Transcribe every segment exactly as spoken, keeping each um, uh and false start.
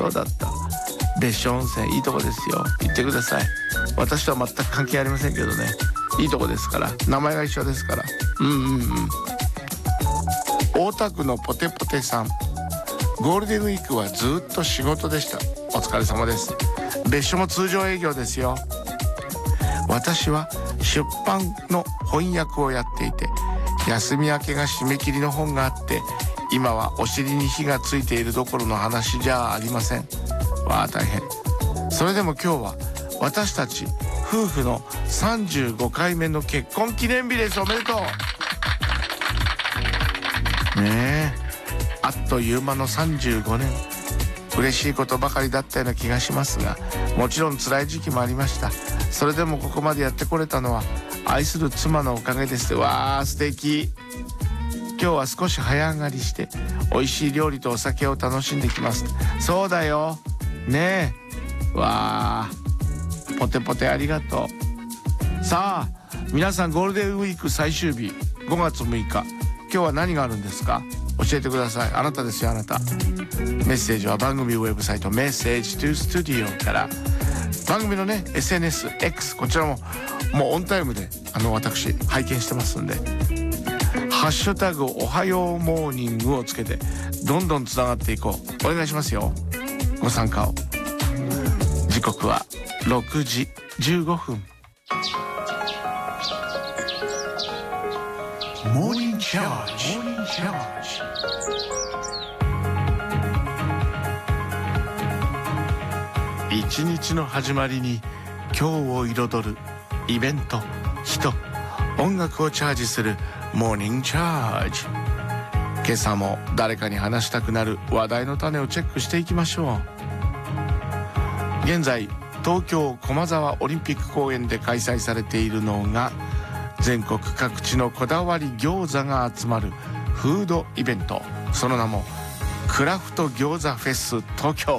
そうだった。別所温泉いいとこですよ、行ってください。私とは全く関係ありませんけどね、いいとこですから、名前が一緒ですから。うんうんうん。大田区のポテポテさん、ゴールデンウィークはずっと仕事でした。お疲れ様です。別所も通常営業ですよ。私は出版の翻訳をやっていて、休み明けが締め切りの本があって、今はお尻に火がついているどころの話じゃありません。わあ大変。それでも今日は私たち夫婦のさんじゅうごかいめの結婚記念日です。おめでとうねえ。あっという間のさんじゅうごねん。嬉しいことばかりだったような気がしますが、もちろん辛い時期もありました。それでもここまでやってこれたのは愛する妻のおかげです。わあ素敵。今日は少し早上がりして美味しい料理とお酒を楽しんできます。そうだよねえ。わあポテポテありがとう。さあ皆さん、ゴールデンウィーク最終日ごがつむいか、今日は何があるんですか？教えてください。あなたですよ、あなた。メッセージは番組ウェブサイトメッセージトゥスタジオから、番組のね エスエヌエス X、 こちらももうオンタイムであの私拝見してますんで、ハッシュタグおはようモーニングをつけてどんどんつながっていこう。お願いしますよ、ご参加を。時刻はろくじじゅうごふん。モーニングチャージ。一日の始まりに今日を彩るイベント、人、音楽をチャージするモーニングチャージ。今朝も誰かに話したくなる話題の種をチェックしていきましょう。現在東京駒沢オリンピック公園で開催されているのが、全国各地のこだわり餃子が集まるフードイベント、その名もクラフト餃子フェス東京。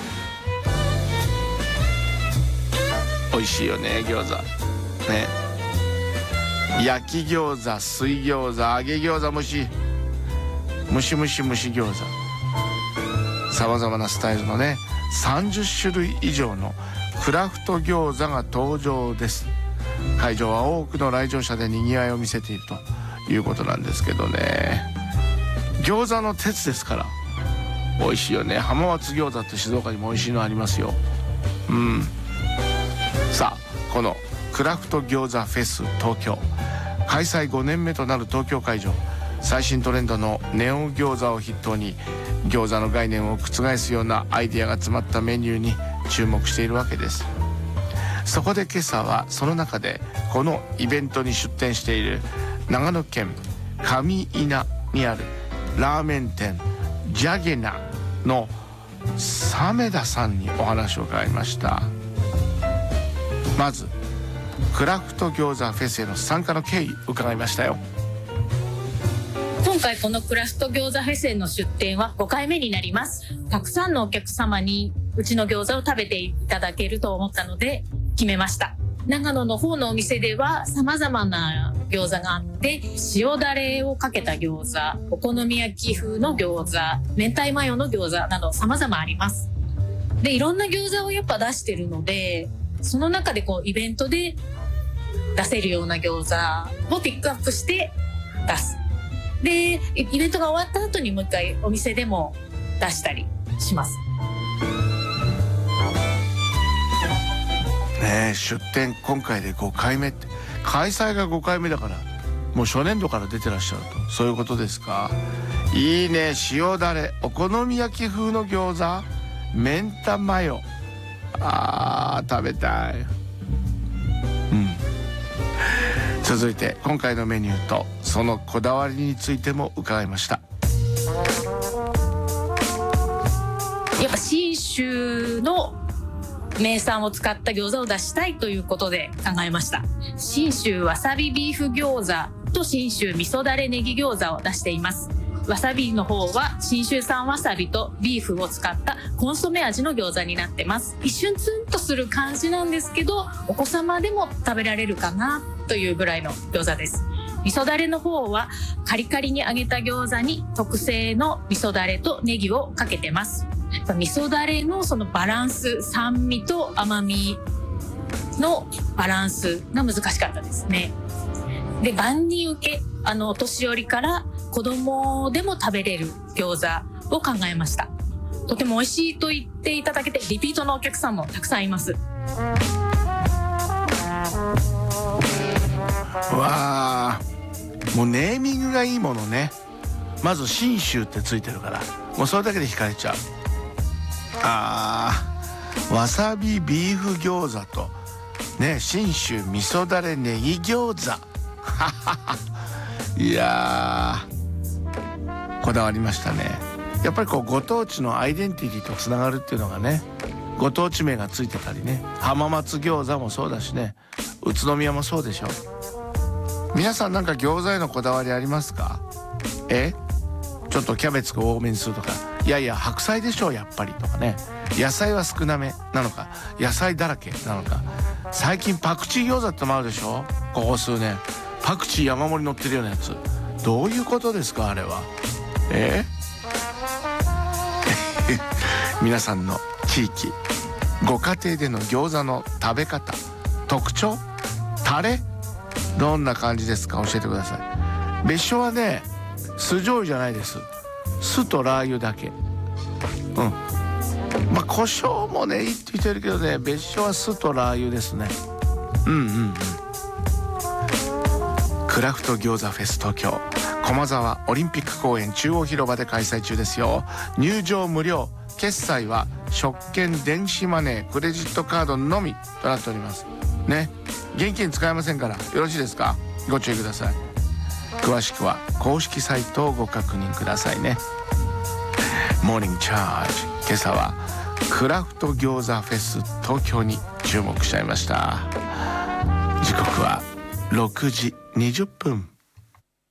美味しいよね餃子ね。焼き餃子、水餃子、揚げ餃子、蒸し蒸し蒸し蒸し餃子、さまざまなスタイルのねさんじゅっしゅるい以上のクラフト餃子が登場です。会場は多くの来場者でにぎわいを見せているということなんですけどね。餃子の鉄ですから美味しいよね。浜松餃子って静岡にも美味しいのありますよ。うん。さあこのクラフト餃子フェス東京、開催ごねんめとなる東京会場、最新トレンドのネオン餃子を筆頭に餃子の概念を覆すようなアイデアが詰まったメニューに注目しているわけです。そこで今朝はその中でこのイベントに出店している長野県上伊那にあるラーメン店ジャゲナの鮫田さんにお話を伺いました。まずクラフト餃子フェスへの参加の経緯伺いましたよ。 今回このクラフト餃子フェスへの出店はごかいめになります。たくさんのお客様にうちの餃子を食べていただけると思ったので決めました。長野の方のお店では様々な餃子があって、塩だれをかけた餃子、お好み焼き風の餃子、明太マヨの餃子など様々あります。で、いろんな餃子をやっぱ出してるので、その中でこうイベントで出せるような餃子をピックアップして出す。で、イベントが終わった後にもう一回お店でも出したりします。 ねえ、出店今回でごかいめって、開催がごかいめだからもう初年度から出てらっしゃると、そういうことですか。いいね。塩だれ、お好み焼き風の餃子、明太マヨ、あー食べたい。うん。続いて今回のメニューとそのこだわりについても伺いました。 やっぱ信州の名産を使った餃子を出したいということで考えました。信州わさびビーフ餃子と信州味噌だれネギ餃子を出しています。わさびの方は信州産わさびとビーフを使ったコンソメ味の餃子になってます。一瞬ツンとする感じなんですけど、お子様でも食べられるかなというぐらいの餃子です。味噌だれの方はカリカリに揚げた餃子に特製の味噌だれとネギをかけてます。 やっぱ味噌だれのそのバランス、酸味と甘みのバランスが難しかったですね。で、万人受け、あのお年寄りから子供でも食べれる餃子を考えました。とても美味しいと言っていただけてリピートのお客さんもたくさんいます。 わあ、もうネーミングがいいものね。まず信州ってついてるから、もうそれだけで惹かれちゃう。あー、わさびビーフ餃子とね、信州味噌だれネギ餃子いやー、こだわりましたね。やっぱりこうご当地のアイデンティティとつながるっていうのがね、ご当地名がついてたりね、浜松餃子もそうだしね、宇都宮もそうでしょ。皆さんなんか餃子へのこだわりありますか？えちょっとキャベツが多めにするとか、いやいや白菜でしょうやっぱりとかね、野菜は少なめなのか、野菜だらけなのか。最近パクチー餃子ってもあるでしょ、ここ数年。パクチー山盛り乗ってるようなやつ、どういうことですかあれは。え皆さんの地域、ご家庭での餃子の食べ方、特徴、タレどんな感じですか、教えてください。別所はね、酢醤油じゃないです。酢とラー油だけ。うん。まあ胡椒もねいいって言ってるけどね、別所は酢とラー油ですね。うんうんうん。クラフト餃子フェス東京、駒沢オリンピック公園中央広場で開催中ですよ。入場無料、決済は食券、電子マネー、クレジットカードのみとなっておりますね。現金使えませんから、よろしいですか、ご注意ください。詳しくは公式サイトをご確認くださいね。モーニングチャージ、今朝はクラフト餃子フェス東京に注目しちゃいました。時刻はろくじにじゅっぷん。